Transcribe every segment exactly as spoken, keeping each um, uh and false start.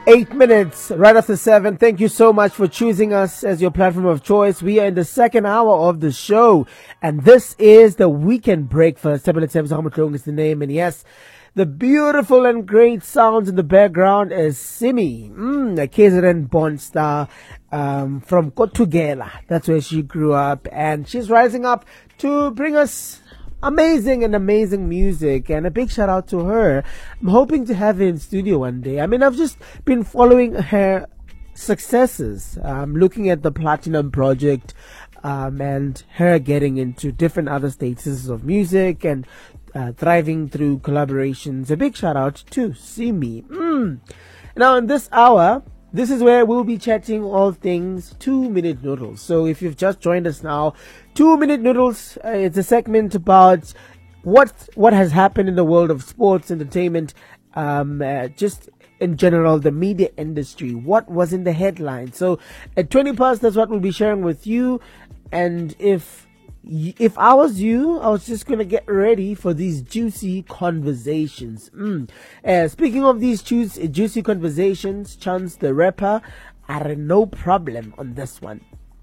Eight minutes right after seven. Thank you so much for choosing us as your platform of choice. We are in the second hour of the show, and this is the Weekend Breakfast. Tablet is the name, and yes, the beautiful and great sounds in the background is Simi, mm, a K Z N born star um, from Kotugela. That's where she grew up, and she's rising up to bring us amazing and amazing music, and a big shout out to her. I'm hoping to have her in studio one day. I mean, I've just been following her successes, um, looking at the Platinum Project, um, and her getting into different other statuses of music and uh, thriving through collaborations. A big shout out to Simi. Mm. Now, in this hour, this is where we'll be chatting all things Two Minute Noodles. So if you've just joined us now, Two Minute Noodles, uh, it's a segment about what what has happened in the world of sports, entertainment, um, uh, just in general, the media industry. What was in the headlines? So at twenty past, that's what we'll be sharing with you. And if If I was you, I was just going to get ready for these juicy conversations. Mm. Uh, speaking of these juicy, juicy conversations, Chance the Rapper are no problem on this one.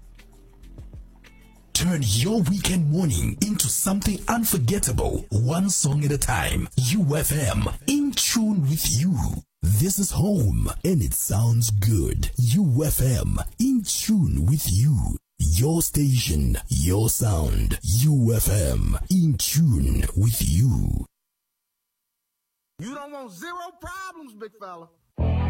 Turn your weekend morning into something unforgettable, one song at a time. U F M, in tune with you. This is home, and it sounds good. U F M, in tune with you. Your station, your sound. U F M, in tune with you. You don't want zero problems, big fella.